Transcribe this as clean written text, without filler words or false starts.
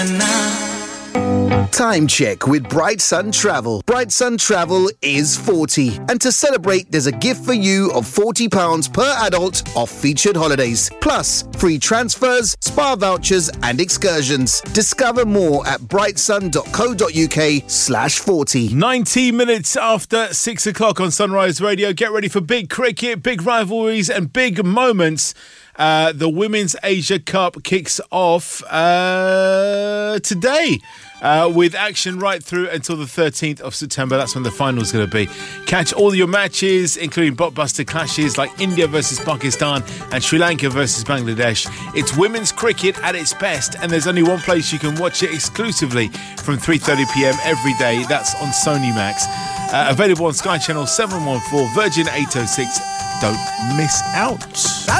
Time check with Bright Sun Travel. Bright Sun Travel is 40. And to celebrate, there's a gift for you of £40 per adult off featured holidays. Plus, free transfers, spa vouchers and excursions. Discover more at brightsun.co.uk/40. 90 minutes after 6 o'clock on Sunrise Radio. Get ready for big cricket, big rivalries and big moments. The Women's Asia Cup kicks off today. With action right through until the 13th of September. That's when the final is going to be. Catch all your matches, including blockbuster clashes like India versus Pakistan and Sri Lanka versus Bangladesh. It's women's cricket at its best, and there's only one place you can watch it exclusively from 3:30 p.m. every day. That's on Sony Max. Available on Sky Channel 714, Virgin 806. Don't miss out.